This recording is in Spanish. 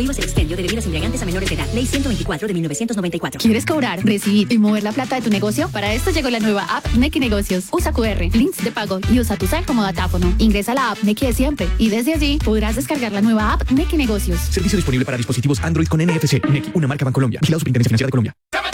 Prohíbas el expendio de bebidas embriagantes a menores de edad. Ley 124 de 1994. ¿Quieres cobrar, recibir y mover la plata de tu negocio? Para esto llegó la nueva app Nequi Negocios. Usa QR, links de pago y usa tu cel como datáfono. Ingresa a la app Nequi de siempre y desde allí podrás descargar la nueva app Nequi Negocios. Servicio disponible para dispositivos Android con NFC. Nequi, una marca Bancolombia. Vigilado Superintendencia Financiera de Colombia.